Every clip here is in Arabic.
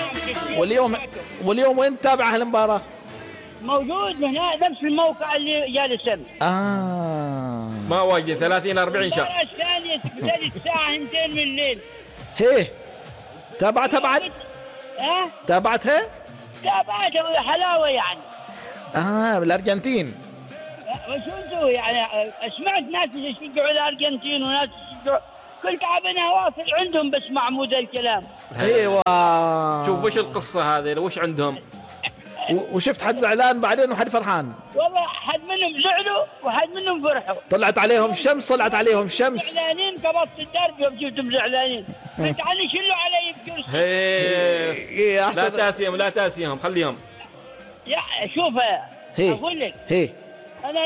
واليوم وين تتابع هالمباراة؟ موجود هنا نفس الموقع اللي جالس. ما واجد 30-40 شخص. المباراة الثانية تبتدي الساعة 2 من الليل. هيه تابعتها بعد؟ تابعتها حلاوة يعني. بالأرجنتين. وشو نسوي يعني؟ سمعت ناس يشجعوا الأرجنتين وناس يشجعوا كل تعبنا واصل عندهم بس معمود الكلام. ايوه شوف وش القصة هذه وش عندهم. وشفت حد زعلان بعدين وحد فرحان. والله حد منهم زعلوا وحد منهم فرحوا. طلعت عليهم الشمس. زعلانين قبضت الدرب يوم شفتهم زعلانين. قلت عني شلوا علي بكرسي. لا تاسيهم خليهم. يا شوف اقول لك انا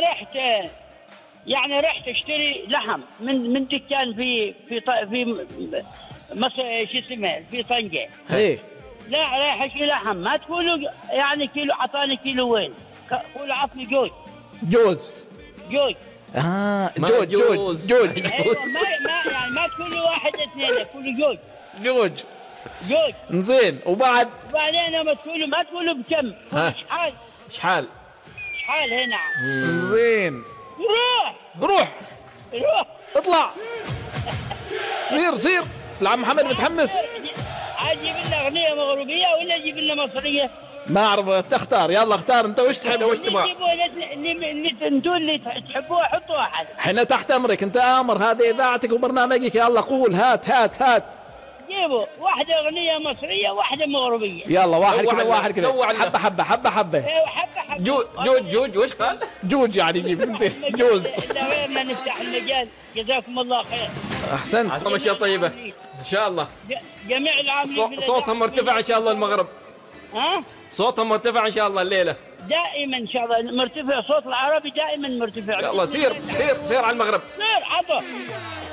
رحت اشتري لحم من دكان في مصر شو اسمه في طنجة. لا رايح اشتري لحم ما تقولوا يعني كيلو عطاني كيلو وين قولوا عطني جوج. جوج جوج ايوه ما تقولوا واحد اثنين قولوا جوج. زين وبعدين ما تقولوا بكم شحال هنا. زين روح اطلع سير العم محمد متحمس. اجيب لنا اغنيه مغربيه ولا اجيب لنا مصريه؟ ما اعرف تختار. يلا اختار انت وش تحب وش تبغى. اللي تحبوه حطوا واحد. احنا تحت امرك انت امر. هذه اذاعتك وبرنامجك. يلا قول هات جيبوا واحدة أغنية مصرية واحدة مغربية. يلا واحد كذا حبة. جوج وش قال؟ جوج يعني جيب انت جوز. لا نفتح المجال. جزاكم الله خير. احسنت. ماشية طيبة ان شاء الله. جميع العاملين صوتهم مرتفع ان شاء الله المغرب. صوتهم مرتفع ان شاء الله الليلة. دائما ان شاء الله مرتفع. صوت العربي دائما مرتفع. يلا سير على المغرب. سير عطوا.